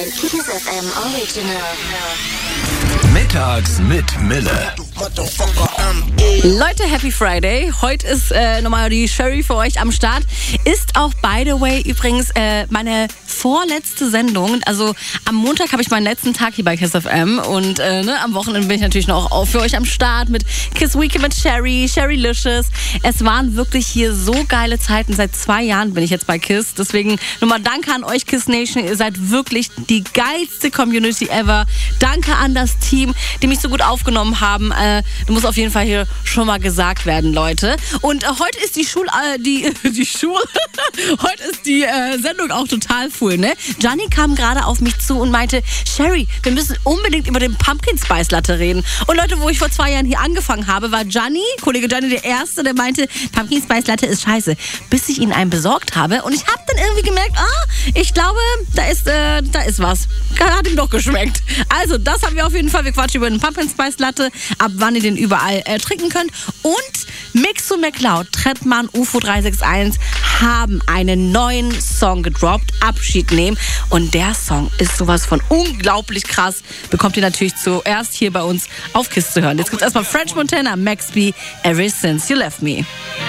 Kiss FM Original. Mittags mit Mille. Leute, Happy Friday. Heute ist nochmal die Sherry für euch am Start. Ist auch, by the way, übrigens meine vorletzte Sendung. Also am Montag habe ich meinen letzten Tag hier bei Kiss FM und am Wochenende bin ich natürlich noch auch für euch am Start mit Kiss Weekend mit Sherrylicious. Es waren wirklich hier so geile Zeiten. Seit 2 Jahren bin ich jetzt bei Kiss. Deswegen nochmal danke an euch, Kiss Nation. Ihr seid wirklich die geilste Community ever. Danke an das Team, die mich so gut aufgenommen haben. Du musst auf jeden Fall hier schon mal gesagt werden, Leute. Und heute ist die heute ist die Sendung auch total cool, ne? Gianni kam gerade auf mich zu und meinte, Sherry, wir müssen unbedingt über den Pumpkin Spice Latte reden. Und Leute, wo ich vor 2 Jahren hier angefangen habe, war Kollege Gianni der Erste, der meinte, Pumpkin Spice Latte ist scheiße. Bis ich ihn einen besorgt habe. Und ich habe dann irgendwie gemerkt, ich glaube, da ist was. Hat ihm doch geschmeckt. Also, das haben wir auf jeden Fall. Wir quatschen über den Pumpkin Spice Latte, ab wann ihr den überall trinken könnt. Und Mixo McCloud, Trettmann, UFO 361 haben einen neuen Song gedroppt, Abschied nehmen. Und der Song ist sowas von unglaublich krass. Bekommt ihr natürlich zuerst hier bei uns auf Kiss zu hören. Jetzt gibt's erstmal French Montana, Max B, Ever Since You Left Me.